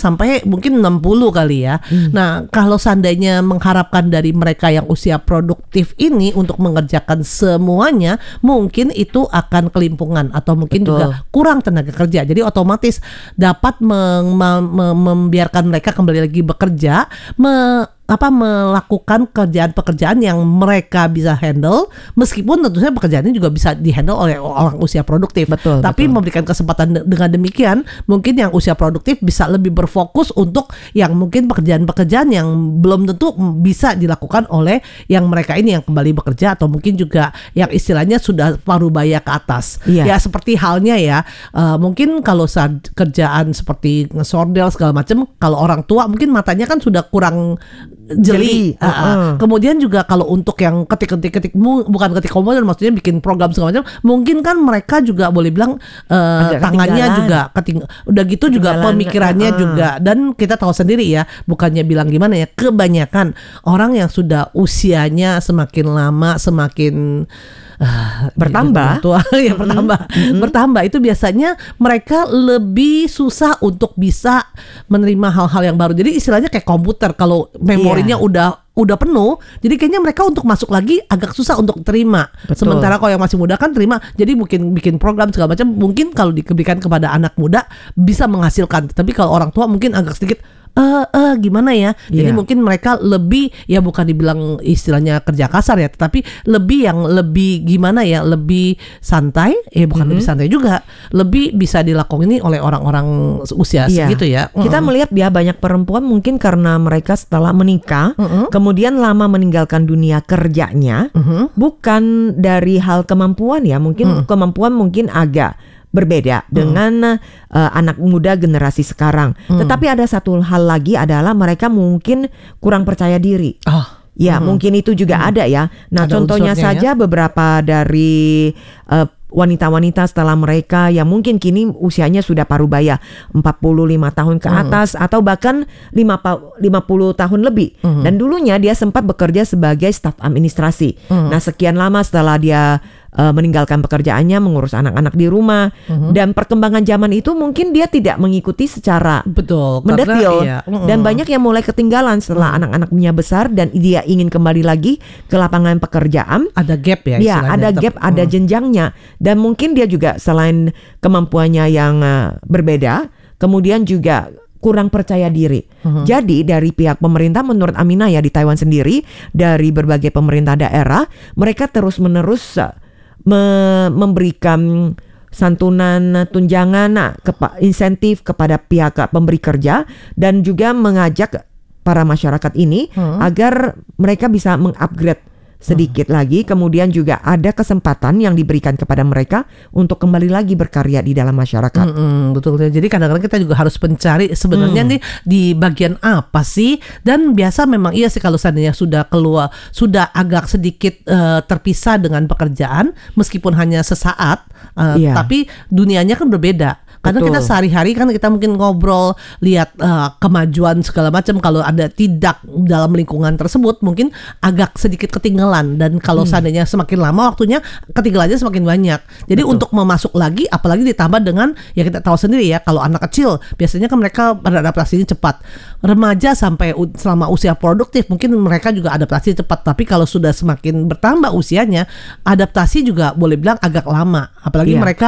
sampai mungkin 60 kali ya. Nah, kalau seandainya mengharapkan dari mereka yang usia produktif ini untuk mengerjakan semuanya, mungkin itu akan kelimpungan atau mungkin juga kurang tenaga kerja. Jadi otomatis dapat membiarkan mereka kembali lagi bekerja, melakukan pekerjaan yang mereka bisa handle, meskipun tentunya pekerjaan ini juga bisa dihandle oleh orang usia produktif. Tapi memberikan kesempatan dengan demikian, mungkin yang usia produktif bisa lebih berfokus untuk yang mungkin pekerjaan-pekerjaan yang belum tentu bisa dilakukan oleh yang mereka ini yang kembali bekerja, atau mungkin juga yang istilahnya sudah parubaya ke atas. Ya seperti halnya ya, mungkin kalau saat kerjaan seperti ngesordel segala macam, kalau orang tua mungkin matanya kan sudah kurang jeli. Kemudian juga kalau untuk yang ketik bukan ketik komputer, maksudnya bikin program segala macam, mungkin kan mereka juga boleh bilang tangannya juga udah gitu juga pemikirannya juga. Dan kita tahu sendiri ya, bukannya bilang gimana ya, kebanyakan orang yang sudah usianya semakin lama semakin bertambah bertambah itu biasanya mereka lebih susah untuk bisa menerima hal-hal yang baru. Jadi istilahnya kayak komputer, kalau memorinya udah penuh, jadi kayaknya mereka untuk masuk lagi agak susah untuk terima. Sementara kalau yang masih muda kan terima, jadi bikin program segala macam, mungkin kalau diberikan kepada anak muda bisa menghasilkan. Tapi kalau orang tua mungkin agak sedikit gimana ya. Jadi mungkin mereka lebih, ya bukan dibilang istilahnya kerja kasar ya, tetapi lebih gimana ya, lebih santai, bukan lebih santai juga, lebih bisa dilakukan ini oleh orang-orang usia segitu ya. Kita melihat ya, banyak perempuan mungkin karena mereka setelah menikah kemudian lama meninggalkan dunia kerjanya, bukan dari hal kemampuan ya, mungkin kemampuan mungkin agak berbeda dengan anak muda generasi sekarang. Tetapi ada satu hal lagi, adalah mereka mungkin kurang percaya diri. Mungkin itu juga ada ya. Nah, ada contohnya saja ya, beberapa dari wanita-wanita setelah mereka yang mungkin kini usianya sudah parubaya 45 tahun ke atas, atau bahkan 50 tahun lebih. Dan dulunya dia sempat bekerja sebagai staf administrasi. Nah, sekian lama setelah dia meninggalkan pekerjaannya, mengurus anak-anak di rumah, dan perkembangan zaman itu mungkin dia tidak mengikuti secara mendetil, dan banyak yang mulai ketinggalan setelah anak-anaknya besar dan dia ingin kembali lagi ke lapangan pekerjaan. Ada gap ya, ada gap, ada jenjangnya, dan mungkin dia juga selain kemampuannya yang berbeda, kemudian juga kurang percaya diri. Jadi dari pihak pemerintah, menurut Aminah ya, di Taiwan sendiri, dari berbagai pemerintah daerah, mereka terus-menerus memberikan santunan, tunjangan, insentif kepada pihak pemberi kerja, dan juga mengajak para masyarakat ini agar mereka bisa mengupgrade sedikit lagi. Kemudian juga ada kesempatan yang diberikan kepada mereka untuk kembali lagi berkarya di dalam masyarakat. Betul. Jadi kadang-kadang kita juga harus mencari sebenarnya nih di bagian apa sih. Dan biasa memang iya sih, kalau seandainya sudah keluar, sudah agak sedikit terpisah dengan pekerjaan, meskipun hanya sesaat, tapi dunianya kan berbeda. Karena kita sehari-hari kan kita mungkin ngobrol, lihat kemajuan segala macam. Kalau ada tidak dalam lingkungan tersebut, mungkin agak sedikit ketinggalan. Dan kalau seandainya semakin lama waktunya, ketinggalannya semakin banyak. Jadi untuk memasuk lagi, apalagi ditambah dengan, ya kita tahu sendiri ya, kalau anak kecil biasanya kan mereka beradaptasinya cepat. Remaja sampai selama usia produktif mungkin mereka juga adaptasi cepat. Tapi kalau sudah semakin bertambah usianya, adaptasi juga boleh bilang agak lama. Apalagi mereka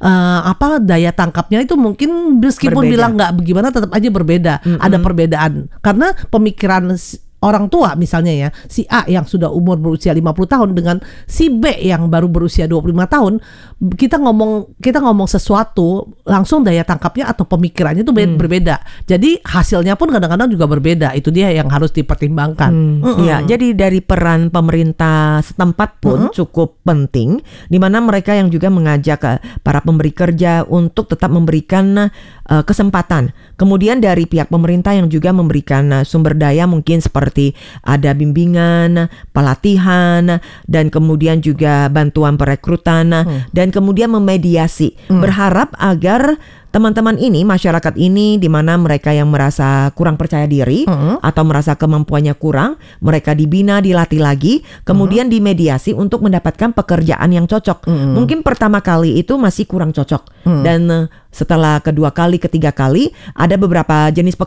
daya tangkapnya itu mungkin meskipun berbeda, bilang nggak bagaimana, tetap aja berbeda. Ada perbedaan karena pemikiran orang tua, misalnya ya, si A yang sudah umur berusia 50 tahun dengan si B yang baru berusia 25 tahun, kita ngomong sesuatu langsung daya tangkapnya atau pemikirannya itu berbeda. Jadi hasilnya pun kadang-kadang juga berbeda. Itu dia yang harus dipertimbangkan. Ya, jadi dari peran pemerintah setempat pun cukup penting, di mana mereka yang juga mengajak para pemberi kerja untuk tetap memberikan kesempatan. Kemudian dari pihak pemerintah yang juga memberikan sumber daya, mungkin seperti ada bimbingan, pelatihan, dan kemudian juga bantuan perekrutan, dan kemudian memediasi. Berharap agar teman-teman ini, masyarakat ini, di mana mereka yang merasa kurang percaya diri atau merasa kemampuannya kurang, mereka dibina, dilatih lagi, kemudian dimediasi untuk mendapatkan pekerjaan yang cocok. Mungkin pertama kali itu masih kurang cocok, dan setelah kedua kali, ketiga kali, ada beberapa jenis pekerjaan